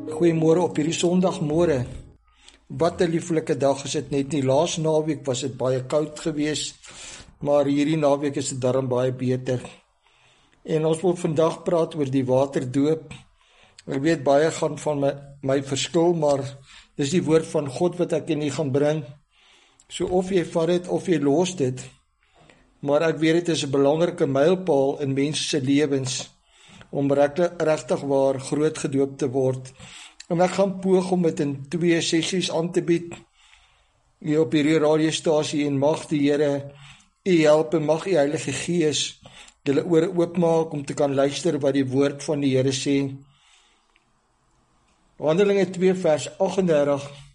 Goeiemôre op hierdie Sondagmôre. Wat 'n lieflike dag is dit net nie. Laas naweek was dit baie koud geweest, maar hierdie naweek is dit darm baie beter. En ons wil vandag praat oor die waterdoop. Ek weet baie gaan van my verskil, maar dis die woord van God wat ek in u gaan bring. So of jy vat dit of jy los dit. Maar ek weet dit is 'n belangrike mylpaal in mense se lewens om regtig waar groot gedoop te word. En ek gaan poog om dit in 2 sessies aan te bied hier op hierdie radiostasie, en mag die Here u help en mag u Heilige Gees julle ore oopmaak om te kan luister wat die woord van die Here sê. Handelinge 2 vers 38